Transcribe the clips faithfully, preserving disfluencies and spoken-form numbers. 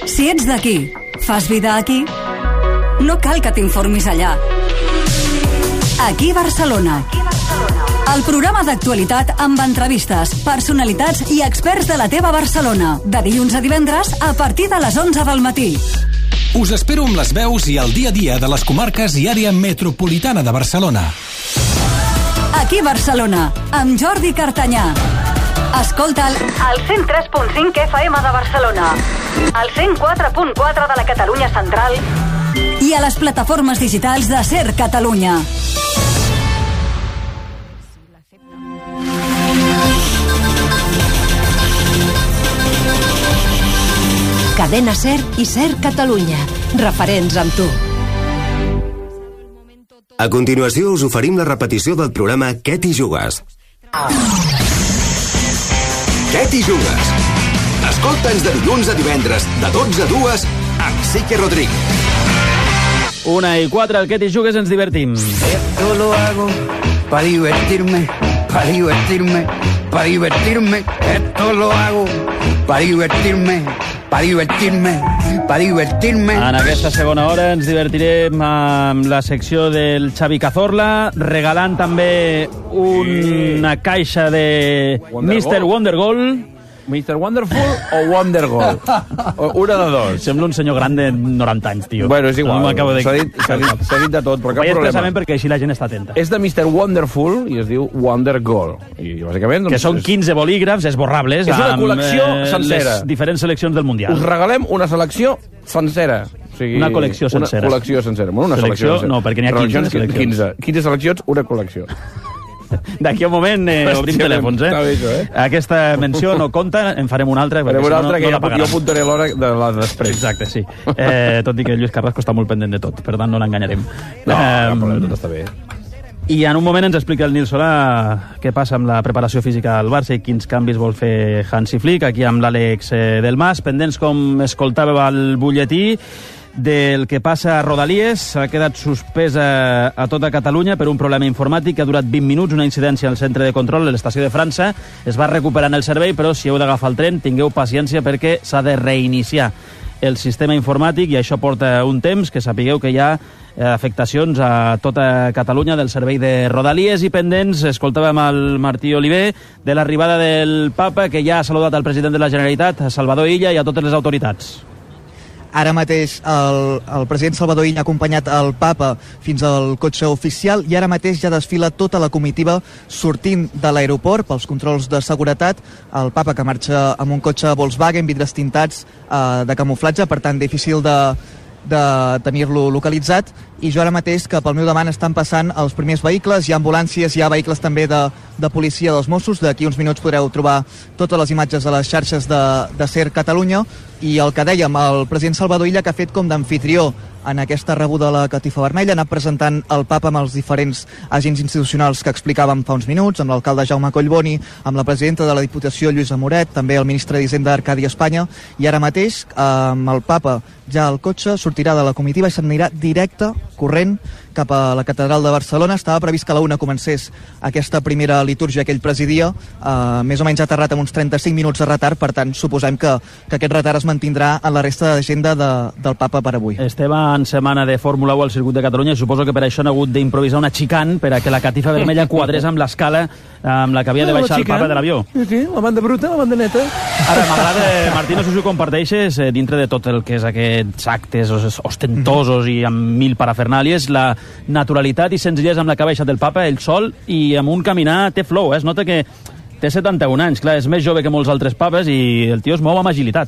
Si ets d'aquí, fas vida aquí, no cal que t'informis allà. Aquí Barcelona. El programa d'actualitat amb entrevistes, personalitats i experts de la teva Barcelona. De dilluns a divendres a partir de les onze del matí. Us espero amb les veus i el dia a dia de les comarques i àrea metropolitana de Barcelona. Aquí Barcelona, amb Jordi Cartanyà. Escolta'l al cent tres punt cinc F M de Barcelona, al cent quatre punt quatre de la Catalunya Central i a les plataformes digitals de Ser Catalunya. Cadena Ser i Ser Catalunya. Referents amb tu. A continuació us oferim la repetició del programa Què t'hi jugues? Què t'hi jugues? Escolta'ns de dilluns a divendres, de dotze a dues, amb Sique Rodríguez. Una i quatre, el Què t'hi jugues ens divertim. Esto lo hago para divertirme, para divertirme, para divertirme. Esto lo hago para divertirme, para divertirme, para divertirme. En aquesta segona hora ens divertirem amb la secció del Xavi Cazorla, regalant també una caixa de mister Wondergoal. mister Wonderful o Wondergoal? Una de dos. Sembla un senyor gran de noranta anys, tio. Bueno, és igual. No m'acabo de... S'ha dit, s'ha dit, s'ha dit de tot, però cap Vaig problema. expressament perquè així la gent està atenta. És de mister Wonderful i es diu Wondergoal. I bàsicament... Doncs, que són quinze bolígrafs esborrables. És una amb, col·lecció eh, sencera. Les diferents seleccions del Mundial. Us regalem una selecció sencera. O sigui, una col·lecció sencera. Una col·lecció sencera. Bueno, una selecció, selecció sencera. No, perquè n'hi ha quinze seleccions. quinze, quinze seleccions, una col·lecció. D'aquí a un moment eh, obrim telèfons, eh? Bé, això, eh? Aquesta menció no compta, en farem una altra. Farem una altra no, que no jo, jo apuntaré l'hora de la després. Exacte, sí. Eh, tot i que Lluís Carrasco està molt pendent de tot, per tant no l'enganyarem. No, eh, no, tot està bé. I en un moment ens explica el Nil Solà què passa amb la preparació física al Barça i quins canvis vol fer Hansi Flick, aquí amb l'Àlex eh, del Mas, pendents com escoltàveu al butlletí del que passa a Rodalies. Ha quedat suspesa a tota Catalunya per un problema informàtic que ha durat vint minuts, una incidència al centre de control de l'estació de França. Es va recuperant el servei, però si heu d'agafar el tren, tingueu paciència perquè s'ha de reiniciar el sistema informàtic i això porta un temps, que sapigueu que hi ha afectacions a tota Catalunya del servei de Rodalies. I pendents, escoltàvem el Martí Oliver de l'arribada del Papa, que ja ha saludat al president de la Generalitat, a Salvador Illa, i a totes les autoritats. Ara mateix el, el president Salvador Illa ha acompanyat el Papa fins al cotxe oficial i ara mateix ja desfila tota la comitiva sortint de l'aeroport pels controls de seguretat. El Papa, que marxa amb un cotxe Volkswagen, vidres tintats eh, de camuflatge, per tant difícil de, de tenir-lo localitzat. I jo ara mateix, que pel meu davant estan passant els primers vehicles, hi ha ambulàncies, hi ha vehicles també de, de policia dels Mossos. D'aquí uns minuts podreu trobar totes les imatges a les xarxes de, de Ser Catalunya. I el que dèiem, el president Salvador Illa, que ha fet com d'amfitrió en aquesta rebuda a la Catifa Vermella, ha anat presentant el Papa amb els diferents agents institucionals que explicàvem fa uns minuts, amb l'alcalde Jaume Collboni, amb la presidenta de la Diputació Lluïsa Moret, també el ministre d'Hisenda Arcadi Espanya, i ara mateix, amb el Papa ja al cotxe, sortirà de la comitiva i s'anirà directe, corrent, cap a la Catedral de Barcelona. Estava previst que a la una comencés aquesta primera litúrgia que ell presidia, eh, més o menys ha aterrat amb uns trenta-cinc minuts de retard, per tant suposem que, que aquest retard es mantindrà en la resta d'agenda de, del Papa per avui. Estem en setmana de Fórmula u al circuit de Catalunya i suposo que per això han hagut d'improvisar una xicane per a que la catifa vermella quadrés amb l'escala amb la que havia de baixar el Papa de l'avió. Sí, sí, la banda bruta, la banda neta. Ara, m'agrada, Martí, no sé si ho comparteixes, eh, dintre de tot el que és aquests actes ostentosos i amb mil parafernàlies, la naturalitat i senzillesa amb la que ha baixat el Papa, ell sol, i amb un caminar té flow, eh? Es nota que té setanta-un anys, clar, és més jove que molts altres papes i el tio es mou amb agilitat.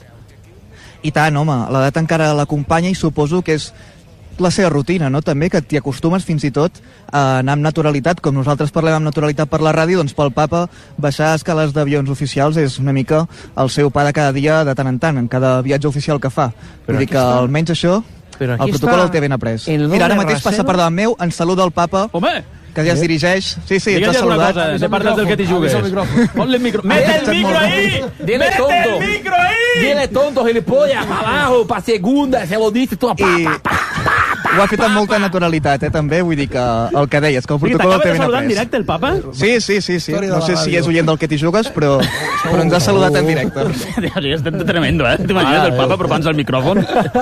I tant, home, l'edat encara l'acompanya i suposo que és la seva rutina, no? També, que t'hi acostumes fins i tot a anar amb naturalitat, com nosaltres parlem amb naturalitat per la ràdio, doncs pel Papa baixar escales d'avions oficials és una mica el seu pa de cada dia de tant en tant, en cada viatge oficial que fa. Vull dir que està... almenys això, el protocol el té ben après. Mira, ara mateix passa per davant meu, ens saluda el Papa, Home! que ja es dirigeix. Sí, sí, ens ha saludat. Cosa, de parles del que t'hi jugues. Ponle el micro. ¡Mete el micro ahí! Dile tonto. ¡Mete el micro ahí! Dile tonto, gilipollas, para abajo, para segunda, se lo dice tú. Pa, pa, pa, pa, Ho ha fet amb molta naturalitat, eh, també. Vull dir que el que deies, que el protocol el té ben saludar après. en directe el papa? Sí, sí, sí. sí. No sé si és oient del que t'hi jugues, però, però ens ha saludat en directe. Dios, és tremendo, eh? T'imagines el papa apropant-se al micròfon?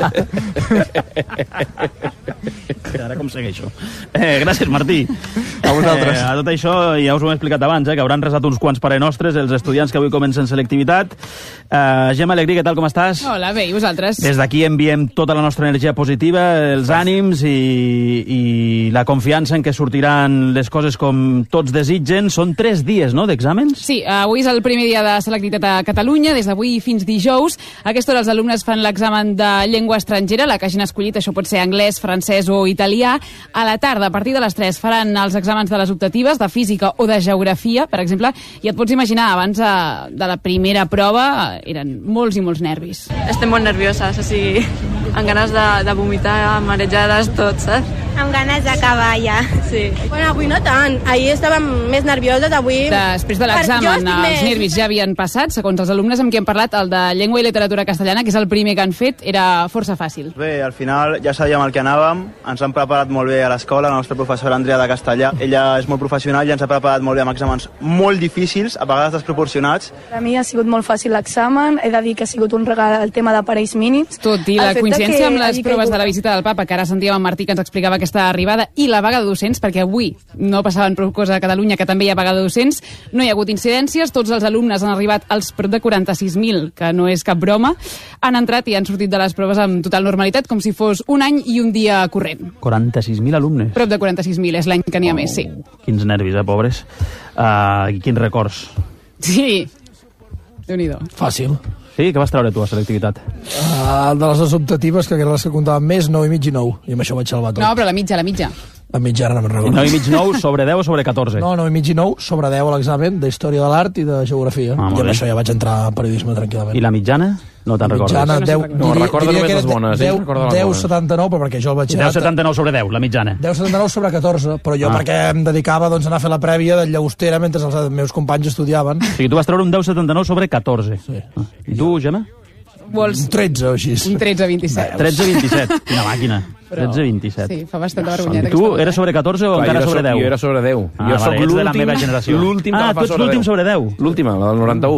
Ara com segueixo. Eh, gràcies, Martí. A vosaltres. Eh, a tot això, ja us ho hem explicat abans, eh, que hauran resat uns quants pare nostres, els estudiants que avui comencen selectivitat. Eh, Gemma Alegrí, què tal, com estàs? Hola, bé, i vosaltres? Des d'aquí enviem tota la nostra energia positiva, els ànims i, i la confiança en que sortiran les coses com tots desitgen. Són tres dies, no?, d'exàmens? Sí, avui és el primer dia de selectivitat a Catalunya, des d'avui fins dijous. A aquesta hora els alumnes fan l'examen de llengua estrangera, la que hagin escollit, això pot ser anglès, francès o italià. A la tarda, a partir de les tres, faran els exàmens de les optatives, de física o de geografia, per exemple, i et pots imaginar, abans de, de la primera prova eren molts i molts nervis. Estem molt nervioses, o sigui, amb ganes de, de vomitar, marejades, tot, saps? Amb ganes d'acabar ja. Sí. Bueno, avui no tant. Ahir estàvem més nervioses, avui... Després de l'examen, els nervis ja havien passat. Segons els alumnes amb qui hem parlat, el de llengua i literatura castellana, que és el primer que han fet, era força fàcil. Bé, al final ja sabíem el que anàvem, ens han preparat molt bé a l'escola, la nostra professora Andrea de Castellà. Ella és molt professional i ens ha preparat molt bé amb exàmens molt difícils, a vegades desproporcionats. Per a mi ha sigut molt fàcil l'examen, he de dir que ha sigut un regal el tema d'aparells mínims. Tot i la coincidència amb les proves de la visita del papa, que ara sentíem en Martí que ens explicava aquesta arribada, i la vaga de docents, perquè avui no passaven prou cosa a Catalunya, que també hi ha vaga de docents, no hi ha hagut incidències, tots els alumnes han arribat als prop de quaranta-sis mil, que no és cap broma, han entrat i han sortit de les proves amb total normalitat, com si fos un any i un dia corrent. quaranta-sis mil alumnes? Prop de quaranta-sis mil, és l'any que n'hi ha oh, més, sí. Quins nervis, eh, pobres. Uh, I quins records. Sí, Déu-n'hi-do. Fàcil. Sí? Què vas treure tu a selectivitat? Uh, de les optatives, que eren les que comptaven més, nou i mig i nou. I amb això vaig salvar tot. No, però la mitja, la mitja. La mitja ara no me'n recordo. nou i mig nou sobre deu o sobre catorze? No, nou i mig i nou sobre deu a l'examen d'Història de l'Art i de Geografia. Ah, I amb això ja vaig entrar a periodisme tranquil·lament. I la mitjana? No te'n recordes? Mitjana, deu, no, diria, recorda diria només les bones. deu, deu setanta nou, però perquè jo el vaig... deu setanta nou sobre deu, la mitjana. deu setanta nou sobre catorze, però jo ah. perquè em dedicava doncs, a anar a fer la prèvia de Llagostera mentre els meus companys estudiaven. O sigui, tu vas treure un deu setanta nou sobre catorze. Sí. Ah. I tu, Gemma? Vols... Un tretze o així. Un tretze vint-i-set. tretze vint-i-set, quina màquina. Però... tretze vint-i-set. Sí, fa bastanta vergonyeta. Tu eres sobre catorze o Clar, encara sobre so, deu? Jo era sobre deu. Ah, jo vale, soc ets de la meva generació. L'últim ah, que va tu ets l'últim sobre deu. L'última, la del noranta-u.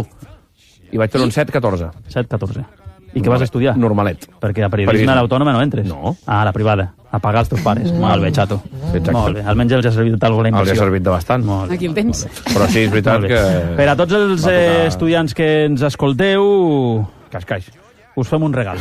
I vaig treure un set catorze. set catorze. I què vas estudiar? Normalet. Perquè a periodisme a l'autònoma no entres. No. Ah, a la privada. A pagar els teus pares. Mm. Molt bé, xato. Exacte. Molt bé. Almenys els ha servit de alguna inversió. Els ha servit de bastant. Molt bé. Aquí el tens. Però sí, és veritat que... Per a tots els tocar... eh, estudiants que ens escolteu... Cascaix. Us fem un regal.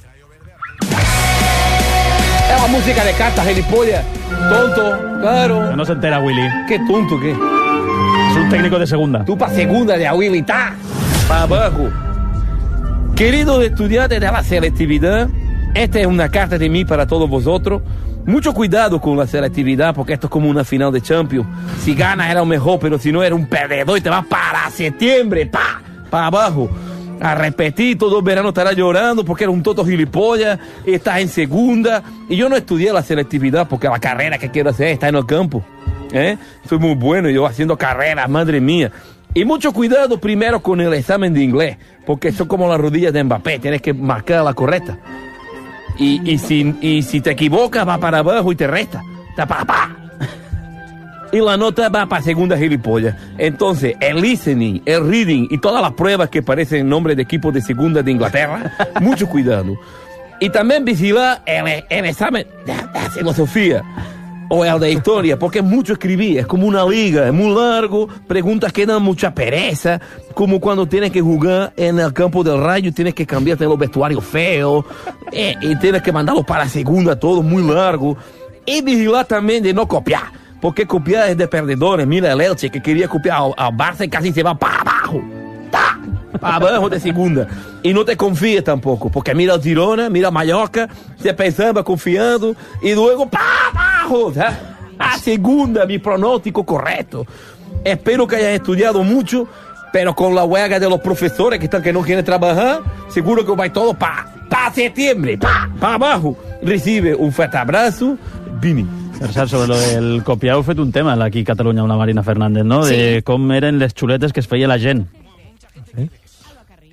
Es la música de cartas, gilipollas. Tonto, claro. Que no se entera, Willy. ¿Qué tonto, qué? Es un técnico de segunda. Tú pa' segunda de a Willy, ta. Pa' abajo. Queridos estudiantes de la selectividad, esta es una carta de mí para todos vosotros. Mucho cuidado con la selectividad, porque esto es como una final de Champions. Si ganas era un mejor, pero si no era un perdedor y te vas para septiembre, pa, para abajo. A repetir, todo el verano estarás llorando porque eres un toto gilipollas, estás en segunda. Y yo no estudié la selectividad porque la carrera que quiero hacer está en el campo. ¿Eh? Soy muy bueno, yo haciendo carreras, madre mía. Y mucho cuidado primero con el examen de inglés, porque son como las rodillas de Mbappé, tienes que marcar la correcta. Y, y, si, y si te equivocas, va para abajo y te resta. Ta, pa, pa. Y la nota va para segunda gilipollas. Entonces, el listening, el reading y todas las pruebas que parecen nombre de equipos de segunda de Inglaterra, mucho cuidado. Y también vigilar el, el examen de, de filosofía o el de historia, porque es mucho escribir, es como una liga, es muy largo, preguntas que dan mucha pereza, como cuando tienes que jugar en el campo del Rayo y tienes que cambiarte los vestuarios feos, eh, y tienes que mandarlos para la segunda, todo muy largo. Y vigilar también de no copiar, porque copiar es de perdedores. Mira el Elche, que quería copiar al, al Barça y casi se va para abajo, ¡ta! Para abajo de segunda. Y no te confíes tampoco, porque mira el Girona, mira Mallorca, se pensaba confiando y luego para abajo, ¿sabes? A segunda, mi pronóstico correcto. Espero que hayas estudiado mucho, pero con la huelga de los profesores que están que no quieren trabajar, seguro que va todo para pa septiembre, para pa abajo. Recibe un fuerte abrazo, Vini. Per cert, sobre lo del copiar heu fet un tema aquí a Catalunya amb la Marina Fernández, no? De Sí. com eren les xuletes que es feia la gent. Sí.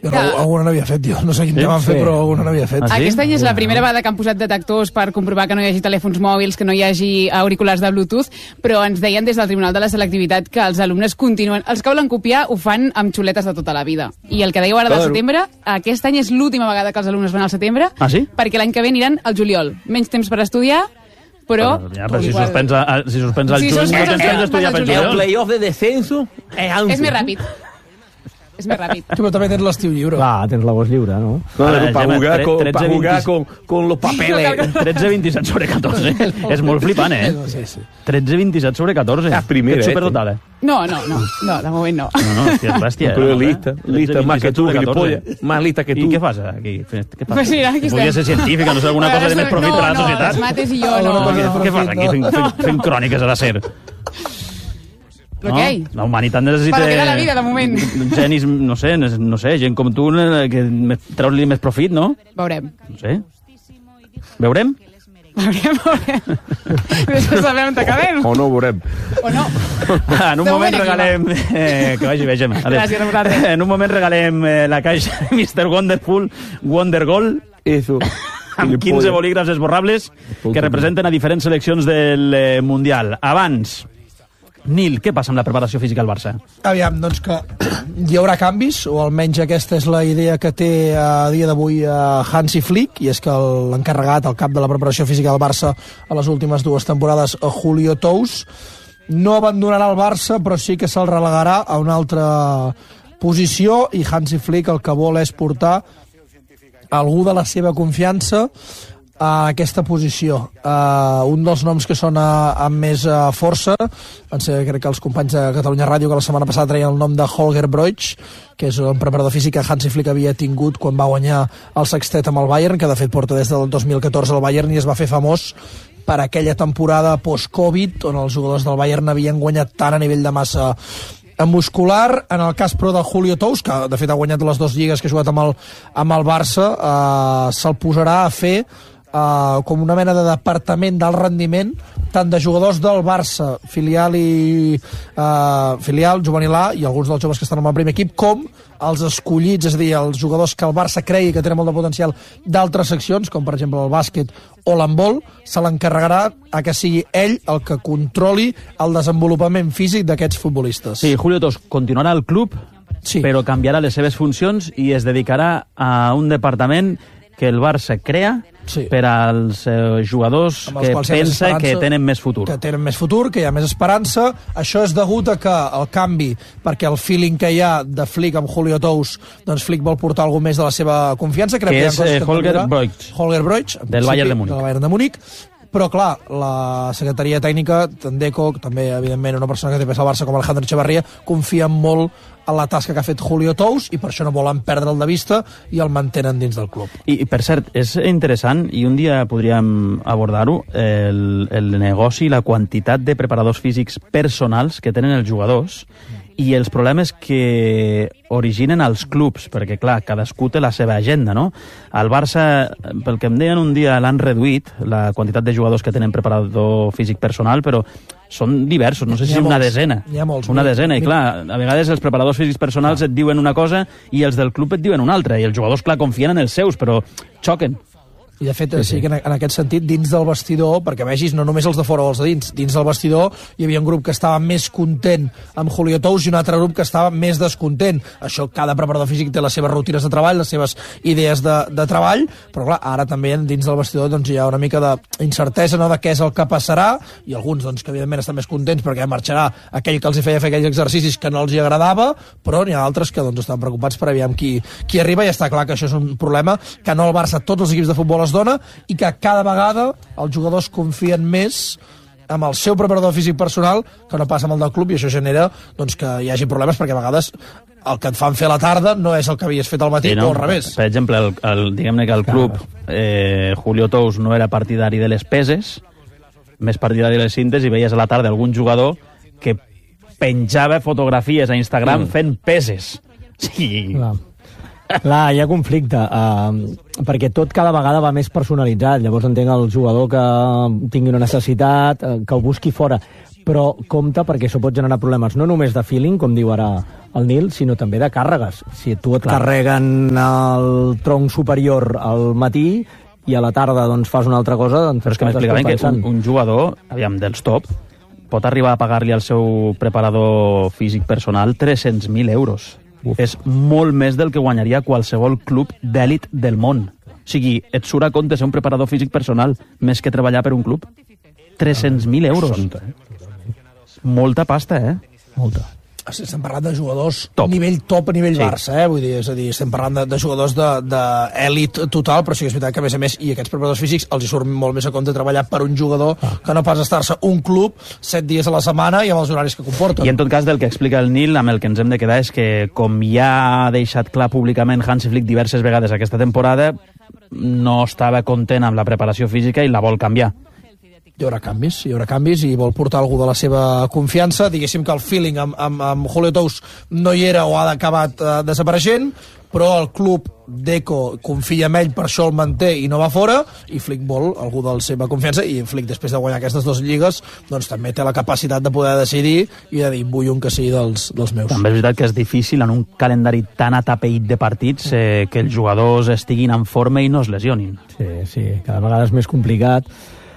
Jo no, alguna n'havia fet, jo. No sé quin tema han fet, però alguna n'havia fet. Ah, sí? Aquest any és la primera vegada que han posat detectors per comprovar que no hi hagi telèfons mòbils, que no hi hagi auriculars de Bluetooth, però ens deien des del Tribunal de la Selectivitat que els alumnes continuen... Els que volen copiar ho fan amb xuletes de tota la vida. I el que dèieu ara del setembre, aquest any és l'última vegada que els alumnes van al setembre, ah, sí? perquè l'any que ve aniran al juliol. Menys temps per estudiar, però... Ja, però si suspens, a, si suspens el si juny, no tens temps d'estudiar pel juliol. El playoff de descenso és ansia. És més ràpid. És més ràpid. Tu però també tens l'estiu lliure. Va, tens l'agost lliure, no? No, no, para jugar, con, para jugar con, con los papeles. tretze vint-i-set sobre catorze. És molt flipant, eh? Sí, sí. tretze vint-i-set sobre catorze. La primera, Ets superdotada. No, no, no, no, de moment no. No, no, hòstia, és bèstia. Però lista, lista, más que tu, gilipollas. Más lista que tu. I què fas aquí? Què passa? Pues mira, aquí estem. Volia ser científica, no sé, alguna cosa de més profit per a la societat. No, no, els mates i jo no. Què fas aquí fent cròniques a la SER? Però què? La humanitat necessita... Per queda la vida, de moment. Genis, no sé, no sé, gent com tu que treus-li més profit, no? Veurem. No sé. Veurem? Veurem, veurem. Després sabem on acabem. O no veurem. O no. En un moment regalem... Eh, que vagi bé, Gemma. Gràcies a vosaltres. En un moment regalem eh, la caixa mister Wonderful Wonder Gold. Eso. Amb quinze bolígrafs esborrables que representen a diferents seleccions del eh, Mundial. Abans... Nil, què passa amb la preparació física al Barça? Aviam, doncs que hi haurà canvis, o almenys aquesta és la idea que té a dia d'avui Hansi Flick, i és que l'encarregat, el cap de la preparació física del Barça a les últimes dues temporades, Julio Tous, no abandonarà el Barça, però sí que se'l relegarà a una altra posició, i Hansi Flick el que vol és portar algú de la seva confiança a aquesta posició. Uh, un dels noms que sona amb més uh, força, van ser, crec que els companys de Catalunya Ràdio, que la setmana passada treien el nom de Holger Broich, que és un preparador físic que Hansi Flick havia tingut quan va guanyar el sextet amb el Bayern, que de fet porta des del dos mil catorze al Bayern i es va fer famós per aquella temporada post-Covid, on els jugadors del Bayern havien guanyat tant a nivell de massa muscular. En el cas però de Julio Tous, que de fet ha guanyat les dues lligues que ha jugat amb el, amb el Barça, uh, se'l posarà a fer Uh, com una mena de departament del rendiment tant de jugadors del Barça filial i uh, filial, juvenil A i alguns dels joves que estan en el primer equip, com els escollits, és a dir, els jugadors que el Barça cregui que tenen molt de potencial d'altres seccions, com per exemple el bàsquet o l'handbol, se l'encarregarà a que sigui ell el que controli el desenvolupament físic d'aquests futbolistes. Sí, Julio Tous continuarà al club, sí, però canviarà les seves funcions i es dedicarà a un departament que el Barça crea, sí, per als eh, jugadors que pensa que tenen més futur. Que tenen més futur, que hi ha més esperança. Això és degut a que el canvi, perquè el feeling que hi ha de Flick amb Julio Tous, doncs Flick vol portar alguna més de la seva confiança. Que, que és eh, Holger Broich. Holger Broich, del Bayern de Múnich. Del Bayern de Múnich. Però, clar, la secretaria tècnica, Tendeco, també, evidentment, una persona que té pes al Barça com Alejandro Echevarría, confia molt en la tasca que ha fet Julio Tous i per això no volen perdre'l de vista i el mantenen dins del club. I, per cert, és interessant, i un dia podríem abordar-ho, el, el negoci, la quantitat de preparadors físics personals que tenen els jugadors i els problemes que originen els clubs, perquè, clar, cadascú té la seva agenda, no? Al Barça, pel que em deien un dia, l'han reduït, la quantitat de jugadors que tenen preparador físic personal, però són diversos, no sé si una desena. Hi ha molts. Una desena, i clar, a vegades els preparadors físics personals et diuen una cosa i els del club et diuen una altra, i els jugadors, clar, confien en els seus, però xoquen. I de fet, sí, sí, que en, en aquest sentit, dins del vestidor, perquè vegis no només els de fora o els de dins, dins del vestidor hi havia un grup que estava més content amb Julio Tous i un altre grup que estava més descontent. Això, cada preparador físic té les seves rutines de treball, les seves idees de, de treball, però clar, ara també dins del vestidor doncs, hi ha una mica d'incertesa, no?, de què és el que passarà, i alguns doncs, que evidentment estan més contents perquè marxarà aquell que els hi feia fer aquells exercicis que no els hi agradava, però n'hi ha altres que doncs, estan preocupats per aviam qui, qui arriba, i està clar que això és un problema que no el Barça, tots els equips de futbol es dona, i que cada vegada els jugadors confien més amb el seu preparador físic personal que no passa amb el del club, i això genera doncs, que hi hagi problemes, perquè a vegades el que et fan fer a la tarda no és el que havies fet al matí, sí, no? O al revés. Per exemple, el, el, diguem-ne que el club eh, Julio Tous no era partidari de les peses, més partidari de les cintes, i veies a la tarda algun jugador que penjava fotografies a Instagram mm. fent peses. Sí. Clar. Clar, hi ha conflicte, uh, perquè tot cada vegada va més personalitzat. Llavors entenc el jugador que tingui una necessitat, uh, que ho busqui fora. però compte perquè això pot generar problemes no només de feeling, com diu ara el Nil, sinó també de càrregues. Si tu et Clar. carreguen el tronc superior al matí i a la tarda doncs, fas una altra cosa, doncs però és que m'explicaven que un, un jugador, aviam, dels top, pot arribar a pagar-li al seu preparador físic personal tres-cents mil euros. Uf. És molt més del que guanyaria qualsevol club d'èlit del món. O sigui, et surt a compte ser un preparador físic personal més que treballar per un club. tres-cents mil euros. Sonta, eh? Molta pasta, eh? Molta. Estem parlant de jugadors top. Nivell top a nivell sí. Barça, eh? Vull dir, és a dir, estem parlant de, de jugadors d'èlit total, però sí que és veritat que, a més a més, i aquests preparadors físics els hi surt molt més a compte treballar per un jugador ah. que no pas estar-se un club set dies a la setmana i amb els horaris que comporten. I en tot cas, del que explica el Nil, amb el que ens hem de quedar és que, com ja ha deixat clar públicament Hansi Flick diverses vegades aquesta temporada, no estava content amb la preparació física i la vol canviar. Hi haurà canvis, hi haurà canvis i vol portar algú de la seva confiança. Diguéssim que el feeling amb, amb, amb Julio Tous no hi era o ha acabat eh, desapareixent, però el club Deco confia en ell, per això el manté i no va fora, i Flick vol algú de la seva confiança, i Flick, després de guanyar aquestes dues lligues, doncs també té la capacitat de poder decidir i de dir, vull un que sigui dels, dels meus. També és veritat que és difícil en un calendari tan atapeït de partits eh, que els jugadors estiguin en forma i no es lesionin. Sí, sí, cada vegada és més complicat.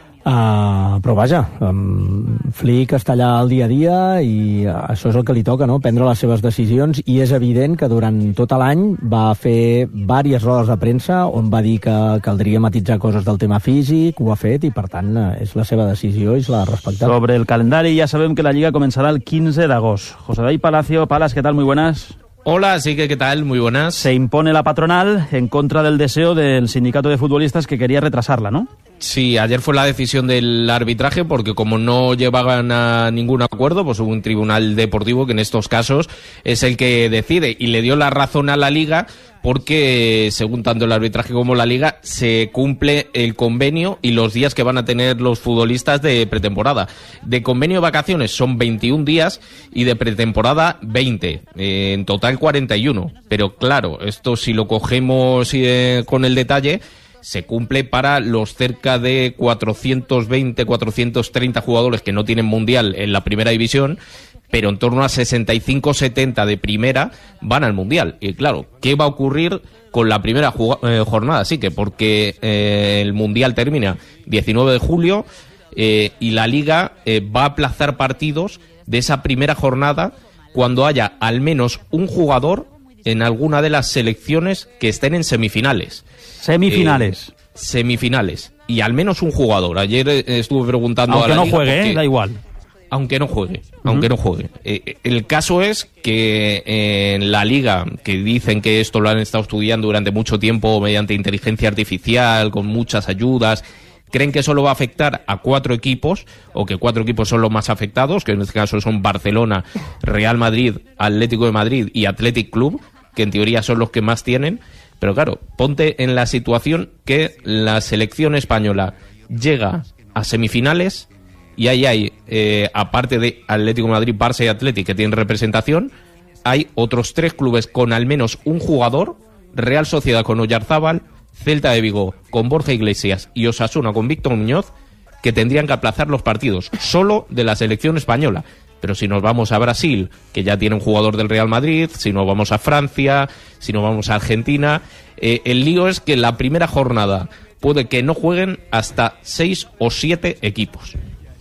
Uh, però vaja, um, Flick està allà al dia a dia i això és el que li toca, no? Prendre les seves decisions, i és evident que durant tot l'any va fer diverses rodes de premsa on va dir que caldria matitzar coses del tema físic, ho ha fet i per tant és la seva decisió i la respecta. Sobre el calendari ya sabem que la Lliga comenzará el quince de agosto. José David Palacio, Palas, ¿qué tal? Muy buenas. Hola, sí que ¿qué tal? Muy buenas. Se impone la patronal en contra del deseo del sindicato de futbolistas que quería retrasarla, ¿no? Sí, ayer fue la decisión del arbitraje porque como no llevaban a ningún acuerdo, pues hubo un tribunal deportivo que en estos casos es el que decide y le dio la razón a la Liga porque, según tanto el arbitraje como la Liga, se cumple el convenio y los días que van a tener los futbolistas de pretemporada. De convenio de vacaciones son veintiún días y de pretemporada veinte, eh, en total cuarenta y uno. Pero claro, esto si lo cogemos eh, con el detalle, se cumple para los cerca de cuatrocientos veinte, cuatrocientos treinta jugadores que no tienen mundial en la primera división, pero en torno a sesenta y cinco setenta de primera van al mundial. Y claro, ¿qué va a ocurrir con la primera eh, jornada? Así que porque eh, el mundial termina diecinueve de julio eh, y la Liga eh, va a aplazar partidos de esa primera jornada cuando haya al menos un jugador en alguna de las selecciones que estén en semifinales. Semifinales. Eh, semifinales. Y al menos un jugador. Ayer eh, estuve preguntando aunque a la no Liga juegue, porque, eh, da igual. Aunque no juegue, uh-huh. aunque no juegue. Eh, el caso es que eh, en la Liga, que dicen que esto lo han estado estudiando durante mucho tiempo mediante inteligencia artificial, con muchas ayudas, creen que solo va a afectar a cuatro equipos, o que cuatro equipos son los más afectados, que en este caso son Barcelona, Real Madrid, Atlético de Madrid y Athletic Club, que en teoría son los que más tienen. Pero claro, ponte en la situación que la selección española llega a semifinales y ahí hay, eh, aparte de Atlético de Madrid, Barça y Athletic, que tienen representación, hay otros tres clubes con al menos un jugador, Real Sociedad con Oyarzábal, Celta de Vigo con Borja Iglesias y Osasuna con Víctor Muñoz, que tendrían que aplazar los partidos solo de la selección española. Pero si nos vamos a Brasil, que ya tiene un jugador del Real Madrid, si nos vamos a Francia, si nos vamos a Argentina, eh, el lío es que la primera jornada puede que no jueguen hasta seis o siete equipos.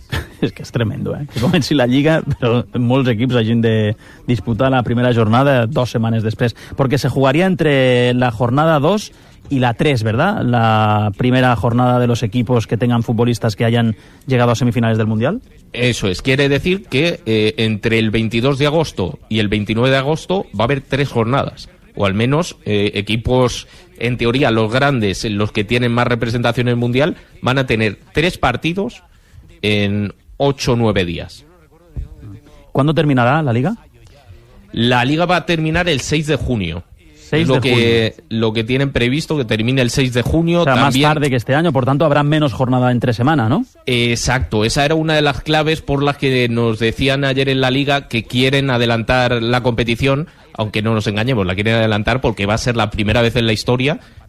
És que és tremendo, eh? Que comenci la Lliga, però molts equips hagin de disputar la primera jornada dos setmanes després. Porque se jugaría entre la jornada dos y la tres, ¿verdad? La primera jornada de los equipos que tengan futbolistas que hayan llegado a semifinales del Mundial. Eso es, quiere decir que eh, entre el veintidós de agosto y el veintinueve de agosto va a haber tres jornadas, o al menos eh, equipos, en teoría los grandes, los que tienen más representación en el Mundial, van a tener tres partidos en ocho o nueve días. ¿Cuándo terminará la Liga? La Liga va a terminar el seis de junio. seis lo de que junio. Lo que tienen previsto que termine el seis de junio. O sea, también más tarde que este año, por tanto habrá menos jornada entre semana, ¿no? Exacto, esa era una de las claves por las que nos decían ayer en la Liga que quieren adelantar la competición, aunque no nos engañemos, la quieren adelantar porque va a ser la primera vez en la historia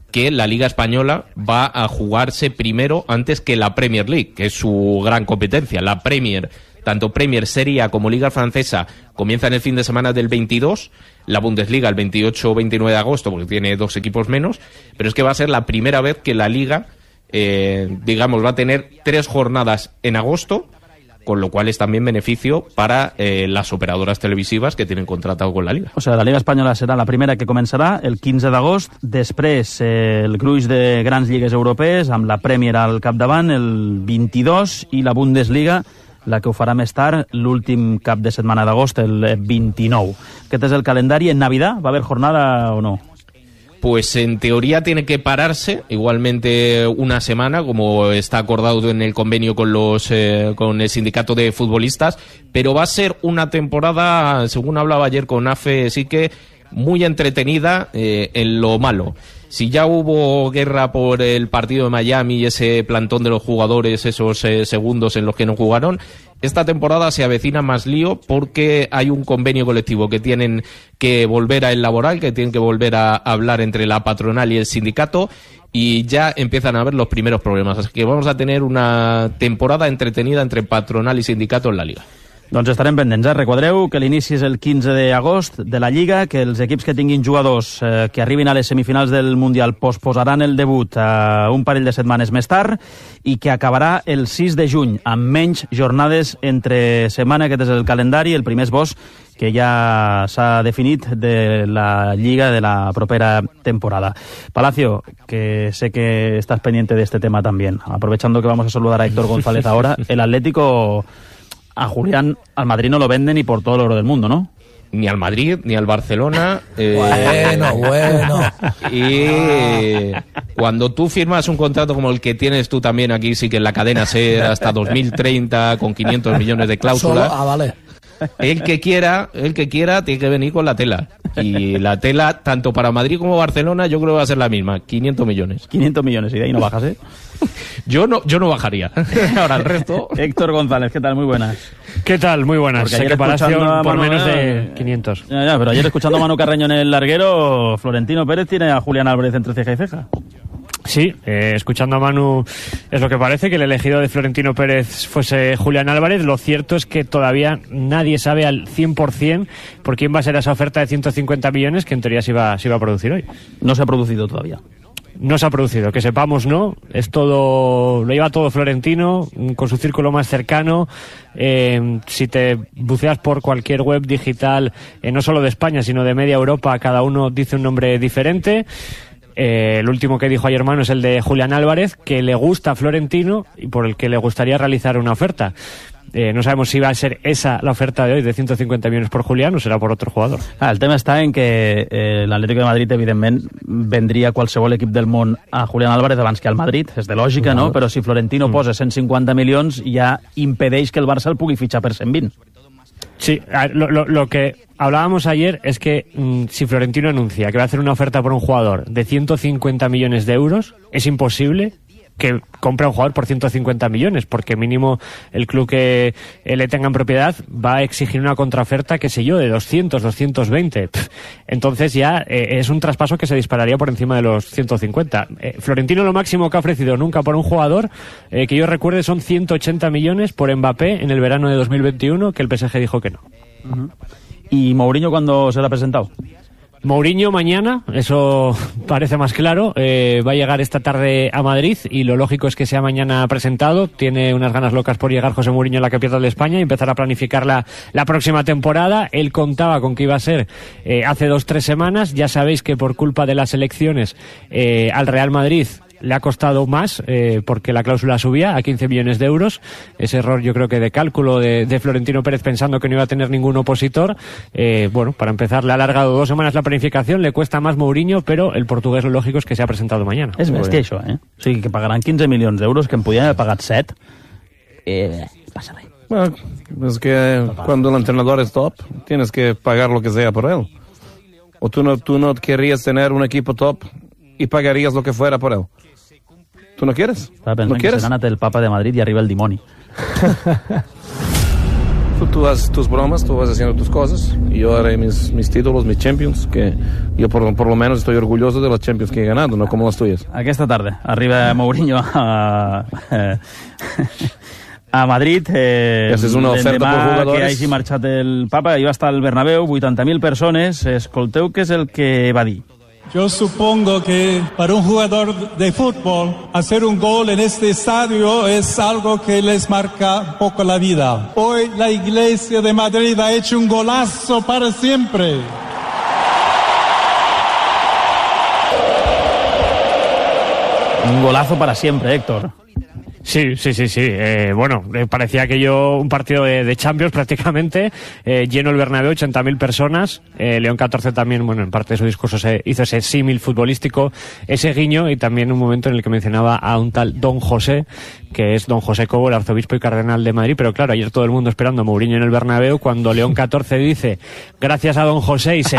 que la Liga Española va a jugarse primero antes que la Premier League, que es su gran competencia. La Premier, tanto Premier, Serie A como Liga Francesa, comienzan el fin de semana del veintidós, la Bundesliga el veintiocho o veintinueve de agosto, porque tiene dos equipos menos, pero es que va a ser la primera vez que la Liga, eh, digamos, va a tener tres jornadas en agosto, con lo cual es también beneficio para eh, las operadoras televisivas que tienen contratado con la Liga. O sea, la Liga Espanyola serà la primera que començarà el quinze d'agost, després eh, el gruix de grans lligues europees, amb la Premier al capdavant el vint-i-dos, i la Bundesliga, la que ho farà més tard, l'últim cap de setmana d'agost, el vint-i-nou. Aquest és el calendari. En Navidad va a haver jornada o no? Pues en teoría tiene que pararse igualmente una semana, como está acordado en el convenio con los eh, con el sindicato de futbolistas, pero va a ser una temporada, según hablaba ayer con AFE, sí que muy entretenida eh, en lo malo. Si ya hubo guerra por el partido de Miami y ese plantón de los jugadores, esos eh, segundos en los que no jugaron, esta temporada se avecina más lío porque hay un convenio colectivo que tienen que volver a elaborar, que tienen que volver a hablar entre la patronal y el sindicato, y ya empiezan a haber los primeros problemas. Así que vamos a tener una temporada entretenida entre patronal y sindicato en la Liga. Doncs estarem pendents, eh? Recordeu que l'inici és el quinze d'agost de la Lliga, que els equips que tinguin jugadors eh, que arribin a les semifinals del Mundial posposaran el debut a un parell de setmanes més tard i que acabarà el sis de juny, amb menys jornades entre setmana. Aquest és el calendari, el primer esbós que ja s'ha definit de la Lliga de la propera temporada. Palacio, que sé que estás pendiente de este tema también. Aprovechando que vamos a saludar a Héctor González ahora, el Atlético... A Julián, al Madrid no lo venden ni por todo el oro del mundo, ¿no? Ni al Madrid, ni al Barcelona. Eh, bueno, bueno. Y cuando tú firmas un contrato como el que tienes tú también aquí, sí que en la cadena SER hasta dos mil treinta, con quinientos millones de cláusulas. Solo, ah, vale. El que quiera, el que quiera tiene que venir con la tela. Y la tela, tanto para Madrid como Barcelona, yo creo que va a ser la misma, quinientos millones. quinientos millones, y de ahí no bajas, ¿eh? Yo no, yo no bajaría. Ahora el resto. Héctor González, ¿qué tal? Muy buenas. ¿Qué tal? Muy buenas. Porque Sé ayer que Palacio escuchando a por Manu, menos eh, de quinientos. Ya, ya, pero ayer escuchando a Manu Carreño en el larguero, Florentino Pérez tiene a Julián Álvarez entre ceja y ceja. Sí, eh, escuchando a Manu es lo que parece, que el elegido de Florentino Pérez fuese Julián Álvarez. Lo cierto es que todavía nadie sabe al cien por cien por quién va a ser esa oferta de ciento cincuenta millones que en teoría se iba, se iba a producir hoy. No se ha producido todavía. No se ha producido, que sepamos, no. Es todo, lo lleva todo Florentino, con su círculo más cercano. Eh, si te buceas por cualquier web digital, eh, no solo de España, sino de media Europa, cada uno dice un nombre diferente. Eh, el último que dijo ayer Manu es el de Julián Álvarez, que le gusta a Florentino y por el que le gustaría realizar una oferta. Eh, no sabemos si va a ser esa la oferta de hoy de ciento cincuenta millones por Julián o será por otro jugador. Ah, el tema està en que eh, l'Atlético de Madrid, evidentment, vendria qualsevol equip del món a Julián Álvarez abans que al Madrid. És de lògica, no? Però si Florentino mm. posa cent cinquanta milions, ja impedeix que el Barça el pugui fitxar per cent vint. Sí, lo, lo, lo que hablábamos ayer es que mmm, si Florentino anuncia que va a hacer una oferta por un jugador de ciento cincuenta millones de euros, es imposible que compre a un jugador por ciento cincuenta millones, porque mínimo el club que eh, le tenga en propiedad va a exigir una contraoferta, qué sé yo, de doscientos, doscientos veinte. Pff, entonces ya eh, es un traspaso que se dispararía por encima de los ciento cincuenta. Eh, Florentino lo máximo que ha ofrecido nunca por un jugador, eh, que yo recuerde, son ciento ochenta millones por Mbappé en el verano de dos mil veintiuno, que el P S G dijo que no. Uh-huh. ¿Y Mourinho cuándo será presentado? Mourinho mañana, eso parece más claro, eh, va a llegar esta tarde a Madrid y lo lógico es que sea mañana presentado. Tiene unas ganas locas por llegar José Mourinho a la capital de España y empezar a planificar la, la próxima temporada. Él contaba con que iba a ser eh, hace dos, tres semanas. Ya sabéis que por culpa de las elecciones eh, al Real Madrid le ha costado más eh, porque la cláusula subía a quince millones de euros. Ese error yo creo que de cálculo de, de Florentino Pérez pensando que no iba a tener ningún opositor. Eh, bueno, para empezar le ha alargado dos semanas la planificación, le cuesta más Mourinho, pero el portugués lo lógico es que se ha presentado mañana. És bèstia això, eh? O sigui, que pagaran quinze milions d'euros que en podien haver pagat set. Eh, pasa res. Bueno, es que cuando el entrenador es top, tienes que pagar lo que sea por él. O tú no, tú no querrías tener un equipo top y pagarías lo que fuera por él. ¿Tú no quieres? Estava pensant ¿No que quieres? se n'ha anat el papa de Madrid i arriba el dimoni. Tú, tú haces tus bromas, tú vas haciendo tus cosas, y yo haré mis, mis títulos, mis Champions, que yo por, por lo menos estoy orgulloso de las Champions que he ganado, no como las tuyas. Aquesta tarda arriba Mourinho a, a Madrid. Eh, és una oferta per jugadors. Que hagi marxat el Papa, i va estar al Bernabéu, vuitanta mil persones. Escolteu què és el que va dir. Yo supongo que para un jugador de fútbol hacer un gol en este estadio es algo que les marca un poco la vida. Hoy la Iglesia de Madrid ha hecho un golazo para siempre. Un golazo para siempre, Héctor. Sí, sí, sí, sí. Eh, bueno, eh, parecía aquello un partido de, de Champions prácticamente. Eh, lleno el Bernabéu, ochenta mil personas. Eh, León catorce también, bueno, en parte de su discurso se hizo ese símil futbolístico, ese guiño, y también un momento en el que mencionaba a un tal Don José, que es Don José Cobo, el arzobispo y cardenal de Madrid. Pero claro, ayer todo el mundo esperando a Mourinho en el Bernabéu, cuando León catorce dice gracias a Don José y se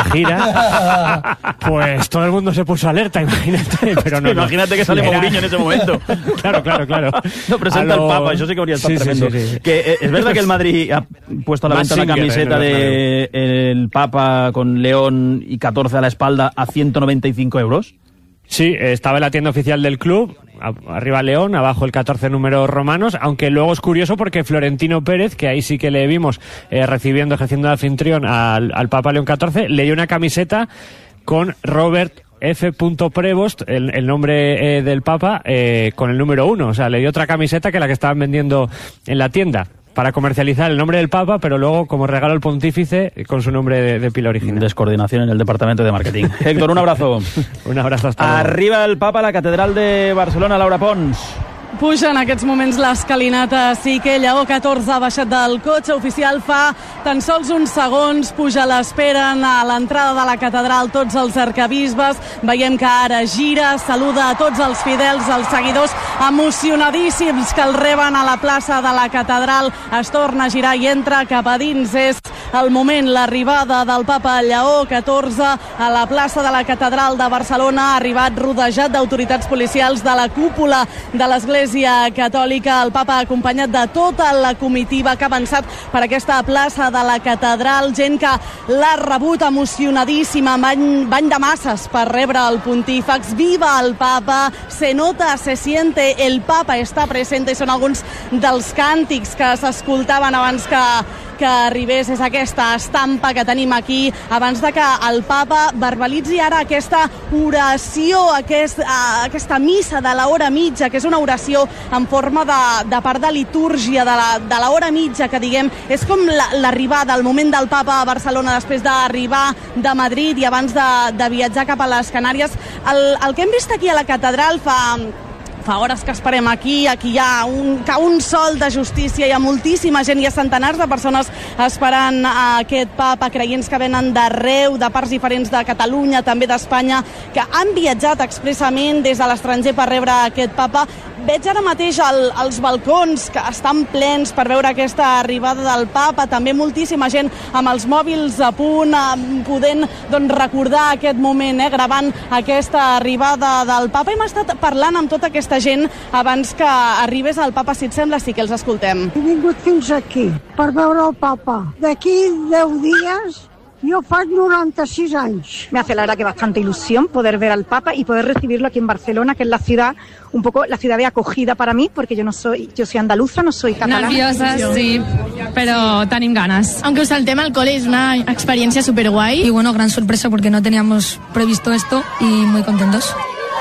gira, pues todo el mundo se puso alerta, imagínate. Pero no, sí, no. Imagínate que sale Era... Mourinho en ese momento. Claro, claro, claro. No presenta lo... el Papa, eso sí que habría estado sí, tremendo. Sí, sí, sí. Que, eh, es verdad que el Madrid ha puesto a la venta una camiseta de el Papa con León y catorce a la espalda a ciento noventa y cinco euros. Sí, estaba en la tienda oficial del club, arriba León, abajo el catorce números romanos, aunque luego es curioso porque Florentino Pérez, que ahí sí que le vimos eh, recibiendo, ejerciendo de anfitrión al, al Papa León catorce, leyó una camiseta con Robert F. Prevost, el, el nombre eh, del Papa, eh, con el número uno. O sea, le dio otra camiseta que la que estaban vendiendo en la tienda, para comercializar el nombre del Papa, pero luego como regalo al pontífice con su nombre de, de pila original. Descoordinación en el departamento de marketing. Héctor, un abrazo. Un abrazo, hasta luego. Arriba el Papa a la Catedral de Barcelona, Laura Pons. Puja en aquests moments l'escalinata, sí que Lleó catorze ha baixat del cotxe oficial fa tan sols uns segons, puja, l'esperen a l'entrada de la catedral tots els arcabisbes, veiem que ara gira, saluda a tots els fidels, els seguidors emocionadíssims que el reben a la plaça de la catedral, es torna a girar i entra cap a dins. És el moment, l'arribada del Papa Lleó catorze a la plaça de la catedral de Barcelona, ha arribat rodejat d'autoritats policials de la cúpula de l'Església Catòlica, el Papa acompanyat de tota la comitiva que ha avançat per aquesta plaça de la catedral, gent que l'ha rebut emocionadíssima, bany, bany de masses per rebre el pontífex. Viva el Papa, se nota, se siente, el Papa està presente, són alguns dels càntics que s'escoltaven abans que que arribés. És aquesta estampa que tenim aquí abans de que el Papa verbalitzi ara aquesta oració, aquest, uh, aquesta missa de l'hora mitja, que és una oració en forma de, de part de litúrgia de la, de l'hora mitja, que diguem, és com l'arribada, el moment del Papa a Barcelona després d'arribar de Madrid i abans de, de viatjar cap a les Canàries. El, el que hem vist aquí a la catedral fa... Fa hores que esperem aquí, aquí hi ha un, un sol de justícia, hi ha moltíssima gent, hi ha centenars de persones esperant a aquest Papa, creients que venen d'arreu, de parts diferents de Catalunya, també d'Espanya, que han viatjat expressament des de l'estranger per rebre aquest Papa. Veig ara mateix el, els balcons que estan plens per veure aquesta arribada del Papa, també moltíssima gent amb els mòbils a punt, podent doncs, recordar aquest moment, eh, gravant aquesta arribada del Papa. Hem estat parlant amb tota aquesta gent abans que arribés el Papa, si et sembla, sí que els escoltem. He vingut fins aquí per veure el Papa. D'aquí deu dies yo faig noventa-sis años. Me hace la verdad que bastante ilusión poder ver al Papa y poder recibirlo aquí en Barcelona, que es la ciudad, un poco la ciudad de acogida para mí, porque yo no soy, yo soy andaluza, no soy catalana. Nerviosa, sí, pero tenim ganas. Aunque os saltem al cole, es una experiencia súper guay. Y bueno, gran sorpresa porque no teníamos previsto esto y muy contentos.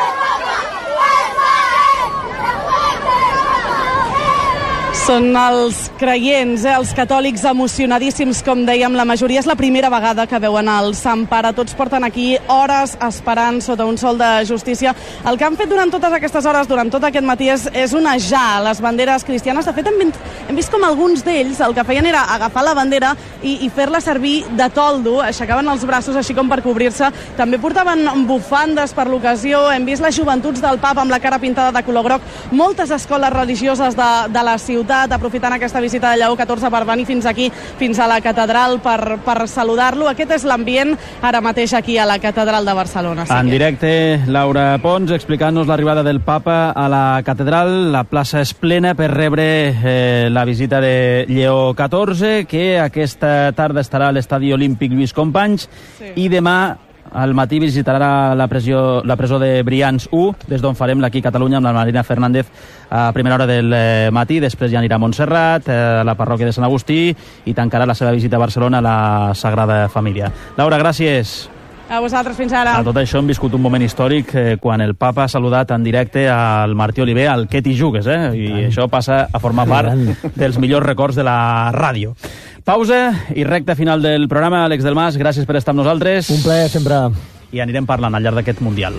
Són els creients, eh, els catòlics emocionadíssims, com dèiem, la majoria és la primera vegada que veuen el Sant Pare. Tots porten aquí hores esperant sota un sol de justícia. El que han fet durant totes aquestes hores, durant tot aquest matí, és, és onejar les banderes cristianes. De fet, hem, vist, hem vist com alguns d'ells el que feien era agafar la bandera i, i fer-la servir de toldo, aixecaven els braços així com per cobrir-se. També portaven bufandes per l'ocasió. Hem vist les joventuts del Papa amb la cara pintada de color groc. Moltes escoles religioses de, de la ciutat estat aprofitant aquesta visita de Lleó catorze per venir fins aquí, fins a la catedral, per, per saludar-lo. Aquest és l'ambient ara mateix aquí a la catedral de Barcelona. Sí, en directe, Laura Pons, explicant-nos l'arribada del papa a la catedral. La plaça és plena per rebre eh, la visita de Lleó catorze, que aquesta tarda estarà a l'estadi olímpic Lluís Companys, sí. I demà al matí visitarà la, pressió, la presó de Brians u, des d'on farem l'Aquí Catalunya amb la Marina Fernández a primera hora del matí. Després ja anirà a Montserrat, a la parròquia de Sant Agustí, i tancarà la seva visita a Barcelona a la Sagrada Família. Laura, gràcies. A vosaltres, fins ara. A tot això hem viscut un moment històric eh, quan el papa ha saludat en directe al Martí Oliver, al Què t'hi jugues, eh? I Ai. Això passa a formar part dels millors records de la ràdio. Pausa i recta final del programa. Àlex del Mas, gràcies per estar amb nosaltres. Un plaer, sempre. I anirem parlant al llarg d'aquest Mundial.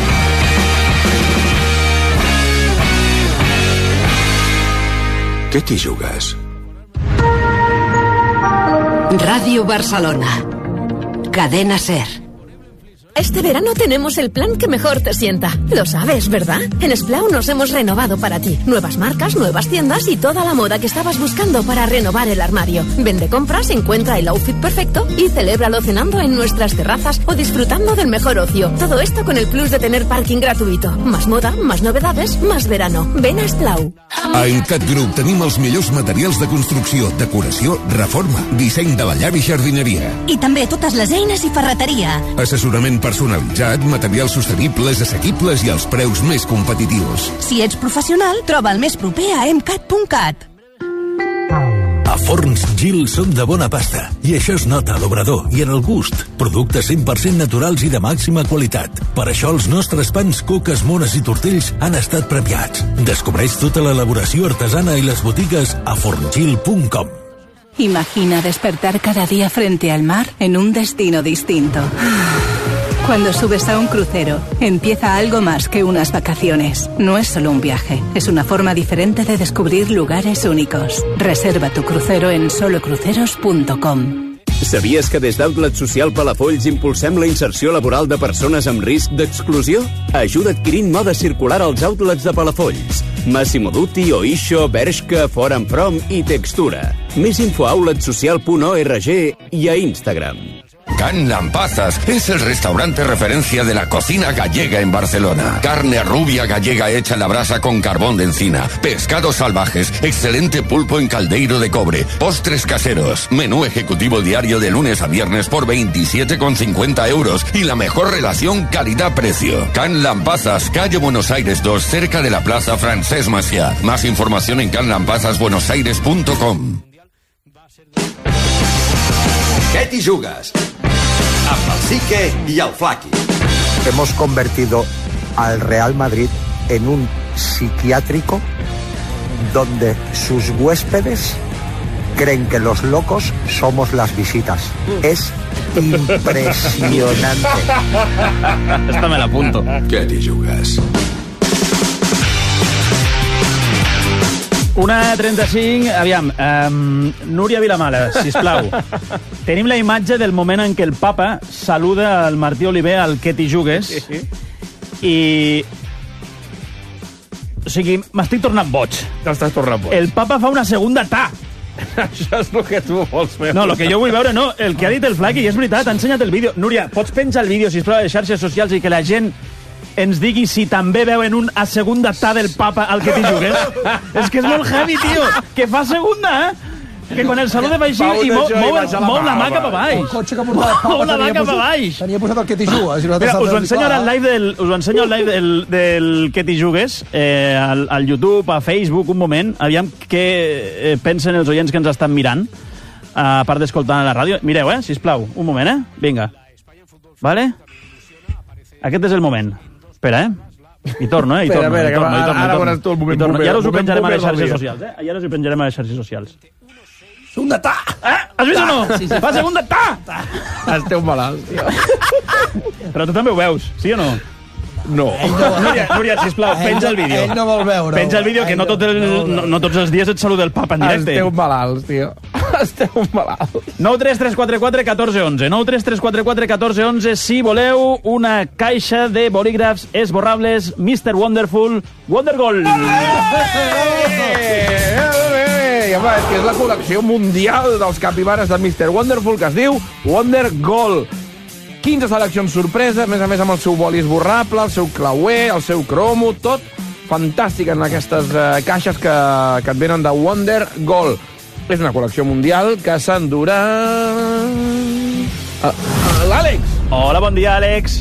Què t'hi jugues? Radio Barcelona. Cadena SER. Este verano tenemos el plan que mejor te sienta. Lo sabes, ¿verdad? En Splau nos hemos renovado para ti. Nuevas marcas, nuevas tiendas y toda la moda que estabas buscando para renovar el armario. Ven de compras, encuentra el outfit perfecto y celébralo cenando en nuestras terrazas o disfrutando del mejor ocio. Todo esto con el plus de tener parking gratuito. Más moda, más novedades, más verano. Ven a Splau. A Encat Group tenim els millors materials de construcció, decoració, reforma, disseny de la llar i jardineria. I també totes les eines i ferreteria. Assessorament personalitzat, materials sostenibles, assequibles i els preus més competitius. Si ets professional, troba el més proper a emcat punt cat. A Forns Gil som de bona pasta i això es nota a l'obrador i en el gust. Productes cent per cent naturals i de màxima qualitat. Per això els nostres pans, coques, mones i tortells han estat premiats. Descobreix tota l'elaboració artesana i les botigues a forngil punt com. Imagina despertar cada día frente al mar en un destino distinto. Cuando subes a un crucero, empieza algo más que unas vacaciones. No es solo un viaje, es una forma diferente de descubrir lugares únicos. Reserva tu crucero en solo cruceros punto com. Sabies que des d'Outlet Social Palafolls impulsem la inserció laboral de persones amb risc d'exclusió? Ajuda adquirint moda circular als outlets de Palafolls. Massimo Dutti, Oixo, Bershka, Forum From i Textura. Més info a outlet social punt org i a Instagram. Can Lampazas es el restaurante referencia de la cocina gallega en Barcelona. Carne rubia gallega hecha en la brasa con carbón de encina, pescados salvajes, excelente pulpo en caldeiro de cobre, postres caseros, menú ejecutivo diario de lunes a viernes por veintisiete con cincuenta euros y la mejor relación calidad-precio. Can Lampazas, calle Buenos Aires dos, cerca de la Plaza Francesc Macià. Más información en can lampazas buenos aires punto com. ¿Qué t'hi jugues? Amb el Sique y el Flaqui. Hemos convertido al Real Madrid en un psiquiátrico donde sus huéspedes creen que los locos somos las visitas. Es impresionante. Esta me la apunto. ¿Qué t'hi jugues? una trenta-cinc, aviam, um, Núria Vilamala, sisplau. Tenim la imatge del moment en què el papa saluda al Martí Oliver al Què t'hi jugues, sí. I... O sigui, m'estic tornant boig. T'estàs tornant boig. El papa fa una segunda ta. Això és el que tu vols veure. No, el que jo vull veure, no. El que ha dit el Flaqui, i és veritat, ha ensenyat el vídeo. Núria, pots penjar el vídeo, sisplau, a les xarxes socials i que la gent ens digui si també veuen un a segunda ta del papa al Què t'hi jugues. És que és molt heavy, tio. Que fa segunda, eh? Que quan el saluda va així i mou, mou, mou la mà cap a baix. El cotxe que portava el papa mou la mà cap a baix. Tenia posat el Què t'hi jugues. Mira, us ho ensenyo ara al live del, us ho ensenyo al live del, del Què t'hi jugues, eh, al, al YouTube, a Facebook, un moment. Aviam què eh, pensen els oients que ens estan mirant, a part d'escoltar a la ràdio. Mireu, eh, sisplau, un moment, eh? Vinga. Vale? Aquest és el moment. Espera, eh? I torno, eh? I torno, espera, i torno, i torno, ara veuràs tu el moment bomber. I ara us ho penjarem a les xarxes socials, eh? I ara us ho penjarem a les xarxes socials. Segunda ta! Eh? Has vist o no? Sí, sí. Fa segunda ta! Esteu malalts, tio. Però tu també ho veus, sí o no? No. no. Núria, Núria, sisplau, penja el vídeo. Ell no vol veure. Penja el vídeo, que no, tot el, no, no tots els dies et saluda el papa en directe. Esteu malalts, tio. Esteu malalts. nou tres tres quatre quatre un quatre un u nou tres tres quatre quatre un quatre un u si voleu una caixa de bolígrafs esborrables mister Wonderful Wondergold. deia, va, és que és la col·lecció mundial dels capibares de mister Wonderful, que es diu Wonder Gold. quinze seleccions sorpresa, a més a més amb el seu boli esborrable, el seu clauer, el seu cromo, tot fantàstic en aquestes eh, caixes que, que et venen de Wonder Gold. És una col·lecció mundial que s'endurà... Uh, uh, L'Àlex! Hola, bon dia, Àlex.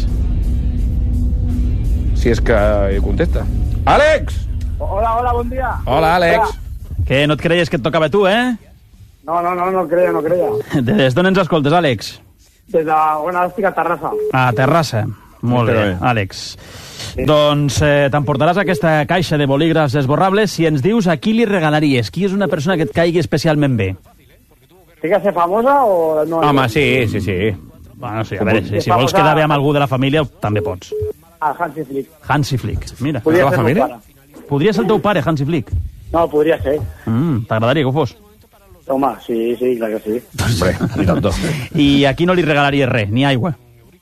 Si és que contesta. Àlex! Hola, hola, bon dia. Hola, Àlex. Què, no et creies que et tocava a tu, eh? No, no, no, no creia, no creia. Des d'on ens escoltes, Àlex? Des de, bueno, estic a Terrassa. A Terrassa. Molt bé, bé, Àlex. Sí. Doncs eh, t'emportaràs aquesta caixa de bolígrafs esborrables si ens dius a qui li regalaries. Qui és una persona que et caigui especialment bé? Té que ser famosa o no? Home, sí, sí, sí. Bueno, sí, a veure, si, si vols quedar bé amb algú de la família, també pots. Ah, Hansi Flick. Hansi Flick, mira. Podria ser la família? Podria ser el teu pare, Hansi Flick? No, podria ser. Mm, T'agradaria que ho fos? Home, sí, sí, clar que sí. Hombre, ni tanto. I a qui no li regalaries res, ni aigua?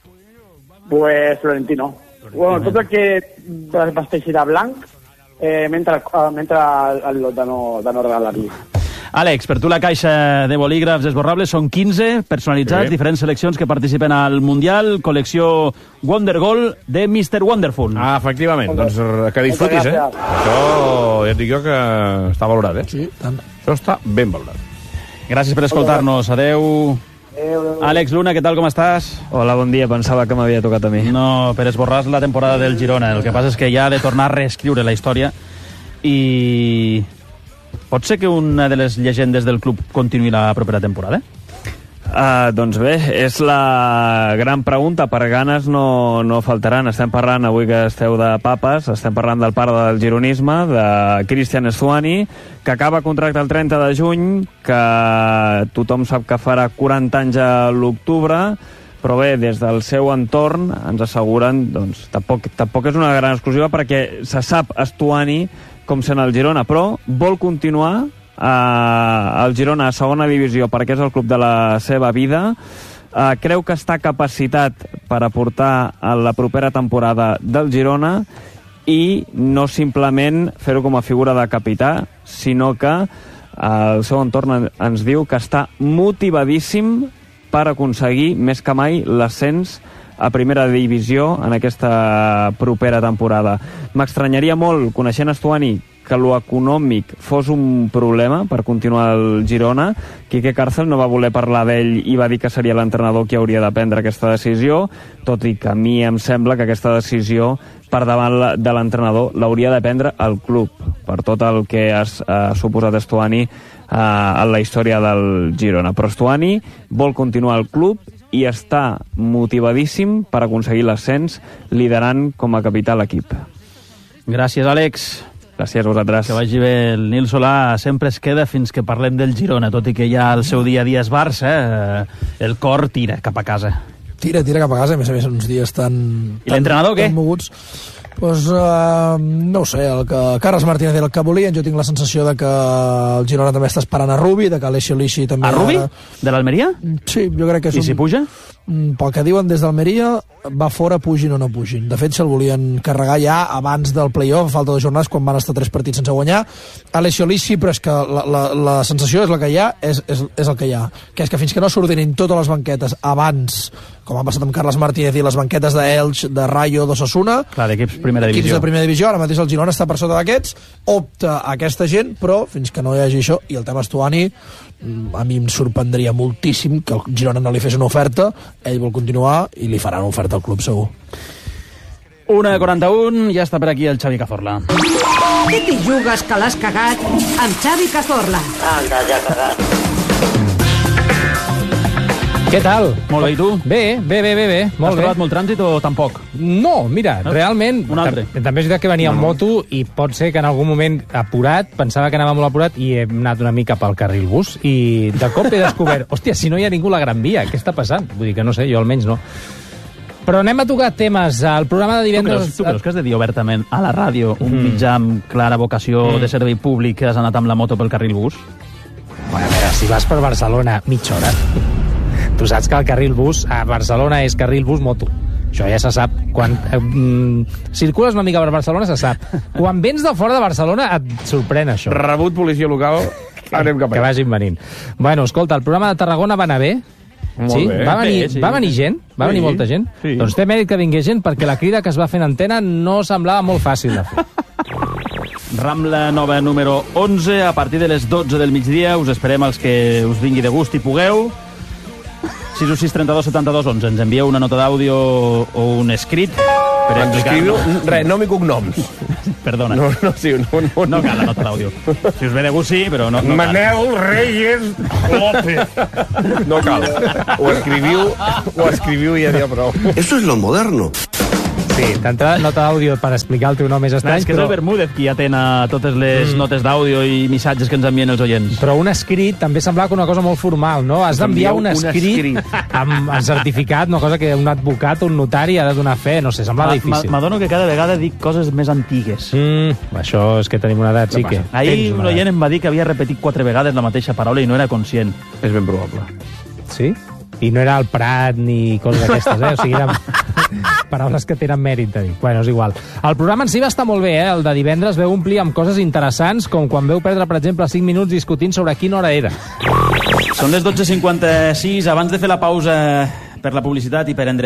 Pues Florentino. Bueno, tot el que es vesteixi de blanc, eh, mentre, eh, mentre el lot de no, de no regalar-li. Àlex, per tu la caixa de bolígrafs esborrables són quinze personalitzats, sí. Diferents seleccions que participen al Mundial, col·lecció Wonder Gold de mister Wonderful. Ah, efectivament, doncs que disfrutis, eh? Això ja et dic jo que està valorat, eh? Sí, tant. Això està ben valorat. Gràcies per escoltar-nos, adeu. Àlex Luna, què tal, com estàs? Hola, bon dia, pensava que m'havia tocat a mi. No, per esborrar la temporada del Girona. El que passa és que ja ha de tornar a reescriure la història i pot ser que una de les llegendes del club continuï la propera temporada? Uh, doncs bé, és la gran pregunta. Per ganes no, no faltaran. Estem parlant, avui que esteu de papes, estem parlant del pare del gironisme, de Cristian Stuani, que acaba contracte el trenta de juny, que tothom sap que farà quaranta anys a l'octubre, però bé, des del seu entorn ens asseguren, doncs, tampoc, tampoc és una gran exclusiva perquè se sap Stuani com sent el Girona, però vol continuar Uh, el Girona a segona divisió perquè és el club de la seva vida. Uh, creu que està capacitat per aportar a la propera temporada del Girona i no simplement fer-ho com a figura de capità, sinó que uh, el seu entorn ens diu que està motivadíssim per aconseguir més que mai l'ascens a primera divisió en aquesta propera temporada. M'estranyaria molt, coneixent Stuani, que lo econòmic fos un problema per continuar el Girona. Quique Cárcel no va voler parlar d'ell i va dir que seria l'entrenador qui hauria de prendre aquesta decisió, tot i que a mi em sembla que aquesta decisió per davant de l'entrenador l'hauria de prendre el club, per tot el que ha uh, suposat Stuani uh, en la història del Girona. Però Stuani vol continuar al club i està motivadíssim per aconseguir l'ascens, liderant com a capità l'equip. Gràcies, Àlex. Gràcies a vosaltres. Que vagi bé. El Nil Solà sempre es queda fins que parlem del Girona, tot i que ja el seu dia a dia és Barça, eh, el cor tira cap a casa. Tira, tira cap a casa, a més a més, uns dies tan... I l'entrenador què? Tan moguts. Pues, uh, no ho sé, el que Carles Martínez era el que volien. Jo tinc la sensació de que el Girona també està esperant a Rubi, de que Alessio Lisci també... A Rubi? De l'Almeria? Sí, jo crec que és I un... si puja? Pel que diuen des d'Almeria, va fora, pugin o no pugin. De fet, se'l volien carregar ja abans del play-off, a falta de jornades, quan van estar tres partits sense guanyar. Alessio Lisci, però és que la, la, la sensació és la que hi ha, és, és, és el que hi ha. Que és que fins que no s'ordinin totes les banquetes abans, com ha passat amb Carles Martínez i les banquetes d'Elx, de Rayo, d'Osasuna... Clar, d'equips primera divisió. Equips de primera divisió, ara mateix el Girona està per sota d'aquests, opta a aquesta gent, però fins que no hi hagi això, i el tema Stuani, a mi em sorprendria moltíssim que el Girona no li fes una oferta, ell vol continuar i li farà una oferta al club segur. una quaranta-un, ja està per aquí el Xavi Cazorla. Què t'hi jugues que l'has cagat amb Xavi Cazorla? Anda, ja cagat. Què tal? Molt bé, i tu? Bé, bé, bé, bé, bé. Molt Has bé. trobat molt trànsit o tampoc? No, mira, No? realment... Un altre. tam- També és veritat que venia en moto i pot ser que en algun moment apurat, pensava que anava molt apurat i he anat una mica pel carril bus i de cop he descobert, hòstia, si no hi ha ningú a la Gran Via, què està passant? Vull dir que no sé, jo almenys no. Però anem a tocar temes. Al programa de Tu divendres... creus, tu creus que has de dir obertament a la ràdio, un Mm. mitjà amb clara vocació Mm. de servei públic, que has anat amb la moto pel carril bus? Bueno, a veure, si vas per Barcelona mitja hora, tu saps que el carril bus a Barcelona és carril bus moto. Això ja se sap. Quan eh, mm, circules una mica per Barcelona se sap. Quan vens de fora de Barcelona et sorprèn això. Rebut policia local Anem cap que vagin venint. Bueno, escolta, el programa de Tarragona va anar bé? Molt sí? bé. Va venir, Bé, sí. va venir gent? Va Sí. venir molta gent? Sí. Doncs té mèrit que vingués gent perquè la crida que es va fer en antena no semblava molt fàcil de fer. Rambla Nova número onze, a partir de les dotze del migdia. Us esperem els que us vingui de gust i pugueu. sis u sis trenta-dos setanta-dos onze. Ens envieu una nota d'àudio o un escrit per Ens escriviu, explicar-nos. res, nom i cognoms. Perdona. No, no, sí, no, no, No cal la nota d'àudio. Si us ve de gust, sí, però no, no cal. Manel Reyes López. No cal. Ho escriviu, ho escriviu i ja n'hi ha prou. Eso es lo moderno. Sí, d'entrada nota d'àudio per explicar el teu nom és No, estrany, és que és però... el Bermúdez qui atén a totes les Mm. notes d'àudio i missatges que ens envien els oients. Però un escrit també semblava que una cosa molt formal, no? Has d'enviar un Envieu un escrit, escrit. amb el certificat, una cosa que un advocat o un notari ha de donar fe, no sé, semblava difícil. M'adono que cada vegada dic coses més antigues. Mm, això és que tenim una edat, sí que... Ahir tens un una oient edat. em va dir que havia repetit quatre vegades la mateixa paraula i no era conscient. És ben probable. Sí? I no era el Prat ni coses d'aquestes, eh? O sigui, eren paraules que tenen mèrit de dir. Bueno, és igual. El programa en si va estar molt bé, eh? El de divendres veu omplir amb coses interessants, com quan veu perdre, per exemple, cinc minuts discutint sobre quina hora era. Són les dotze cinquanta-sis. Abans de fer la pausa per la publicitat i per endreçar